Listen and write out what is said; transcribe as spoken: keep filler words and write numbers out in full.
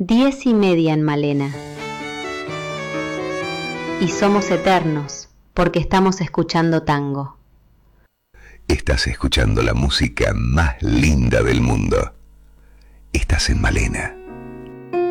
Diez y media en Malena. Y somos eternos porque estamos escuchando tango. Estás escuchando la música más linda del mundo. Estás en Malena.